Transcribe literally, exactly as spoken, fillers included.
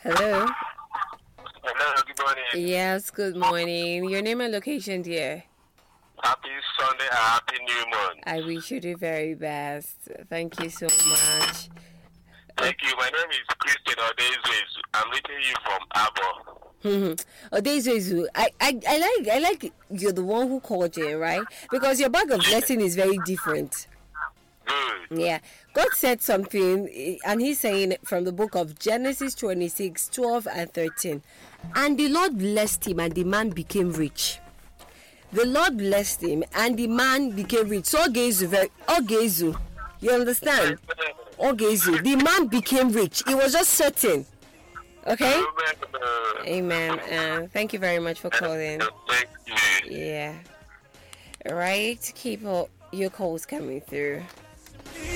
Hello. Hello, good morning. Yes, good morning. Your name and location, dear. Happy Sunday and happy new month. I wish you the very best. Thank you so much. Thank you. My name is Christian Odezu. I'm meeting you from Abo. Odezu, I, I, I like I like you're the one who called here, right? Because your bag of blessing is very different. Good. Yeah. God said something, and he's saying it from the book of Genesis twenty-six, twelve and thirteen. And the Lord blessed him, and the man became rich. The Lord blessed him, and the man became rich. So Ogezu, very Ogezu, you understand? Ogezu, the man became rich. It was just certain. Okay? Amen. Uh, thank you very much for calling. Thank you. Yeah. All right. Keep all your calls coming through.